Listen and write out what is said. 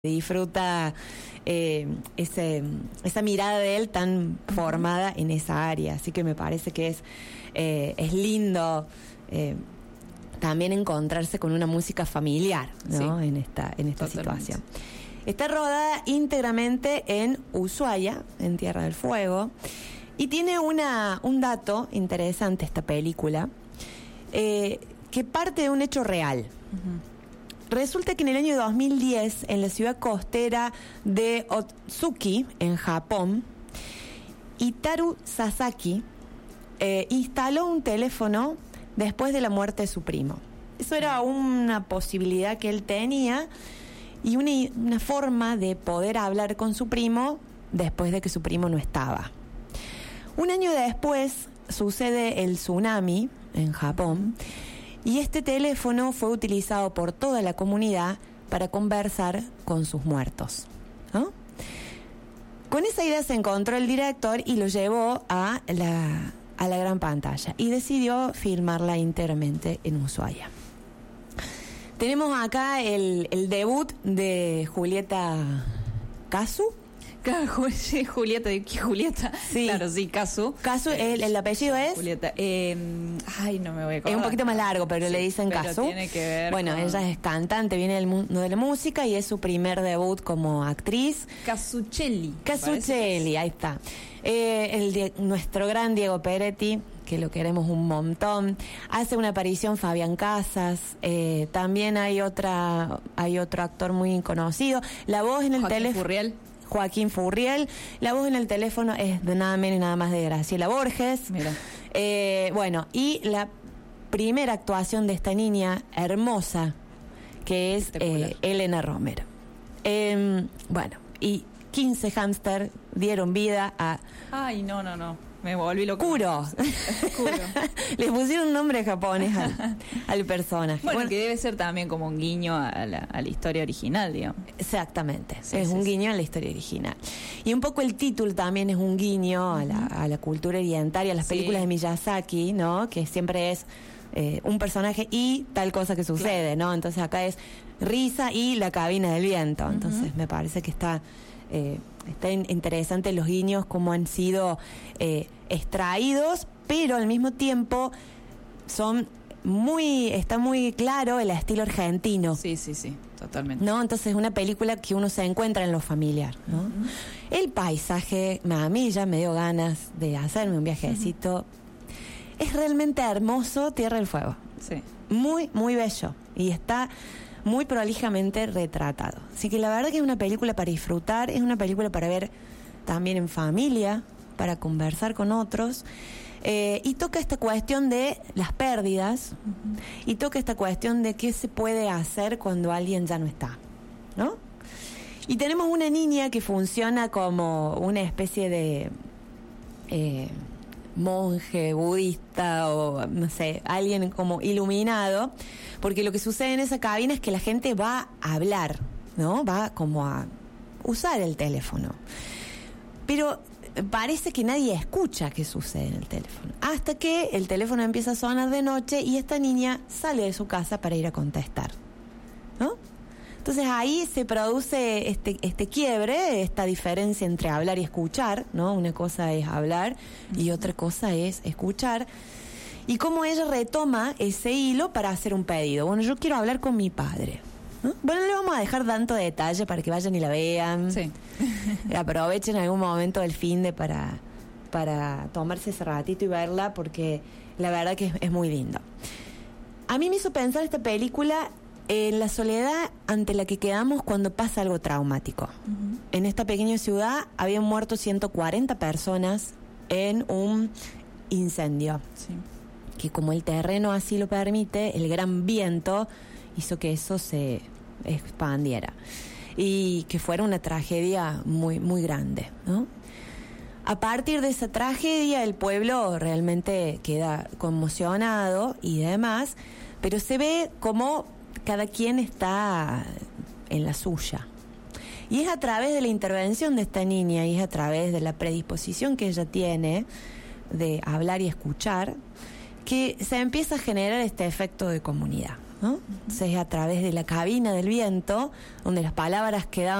disfruta esa mirada de él tan formada en esa área. Así que me parece que es lindo también encontrarse con una música familiar, ¿no? Sí, en esta situación. Está rodada íntegramente en Ushuaia, en Tierra del Fuego, y tiene un dato interesante esta película, que parte de un hecho real. Resulta que en el año 2010, en la ciudad costera de Otsuki, en Japón, Itaru Sasaki instaló un teléfono después de la muerte de su primo. Eso era una posibilidad que él tenía y una forma de poder hablar con su primo después de que su primo no estaba. Un año después sucede el tsunami en Japón y este teléfono fue utilizado por toda la comunidad para conversar con sus muertos, ¿no? Con esa idea se encontró el director y lo llevó a la gran pantalla y decidió filmarla íntegramente en Ushuaia. Tenemos acá el debut de Julieta Kazu. Sí, Julieta, ¿qué Julieta? Sí. Claro, sí, Kazu. Kazu, el apellido es... Julieta. Ay, no me voy a acordar. Es un poquito más largo, pero sí, le dicen Kazu. Tiene que ver bueno, ella es cantante, viene del mundo de la música y es su primer debut como actriz. Kazuchelli. Kazuchelli, ahí está. Nuestro gran Diego Peretti, que lo queremos un montón. Hace una aparición Fabián Casas. También hay otro actor muy conocido. La voz en el teléfono... Joaquín Furriel. La voz en el teléfono es de nada menos y nada más de Graciela Borges. Mira. Bueno, y la primera actuación de esta niña hermosa, que es Elena Romero. Bueno, y 15 hámster dieron vida a... Ay, no. Me volví loco. Kuro. Le pusieron un nombre japonés al personaje. Bueno, que debe ser también como un guiño a la historia original, digamos. Exactamente, un guiño a la historia original. Y un poco el título también es un guiño a la cultura oriental y a las películas de Miyazaki, ¿no? Que siempre es un personaje y tal cosa que sucede, ¿no? Entonces acá es Risa y la cabina del viento. Entonces me parece que está interesante los guiños, cómo han sido extraídos, pero al mismo tiempo está muy claro el estilo argentino. Sí, totalmente. ¿No? Entonces es una película que uno se encuentra en lo familiar, ¿no? El paisaje, a mí ya me dio ganas de hacerme un viajecito. Es realmente hermoso Tierra del Fuego. Sí. Muy, muy bello. Y está muy prolijamente retratado. Así que la verdad que es una película para disfrutar, es una película para ver también en familia, para conversar con otros, y toca esta cuestión de las pérdidas, y toca esta cuestión de qué se puede hacer cuando alguien ya no está, ¿no? Y tenemos una niña que funciona como una especie de monje budista o no sé, alguien como iluminado, porque lo que sucede en esa cabina es que la gente va a hablar, ¿no? Va como a usar el teléfono, pero parece que nadie escucha qué sucede en el teléfono, hasta que el teléfono empieza a sonar de noche y esta niña sale de su casa para ir a contestar, ¿no? Entonces ahí se produce este quiebre, esta diferencia entre hablar y escuchar, ¿no? Una cosa es hablar y otra cosa es escuchar. Y cómo ella retoma ese hilo para hacer un pedido. Bueno, yo quiero hablar con mi padre, ¿no? Bueno, no le vamos a dejar tanto detalle para que vayan y la vean. Sí. Aprovechen algún momento del finde para tomarse ese ratito y verla, porque la verdad que es muy lindo. A mí me hizo pensar esta película en la soledad ante la que quedamos cuando pasa algo traumático. En esta pequeña ciudad habían muerto 140 personas en un incendio. Sí. Que como el terreno así lo permite, el gran viento hizo que eso se expandiera y que fuera una tragedia muy, muy grande, ¿no? A partir de esa tragedia el pueblo realmente queda conmocionado y demás, pero se ve como cada quien está en la suya. Y es a través de la intervención de esta niña y es a través de la predisposición que ella tiene de hablar y escuchar que se empieza a generar este efecto de comunidad. ¿no? Entonces, a través de la cabina del viento, donde las palabras quedaban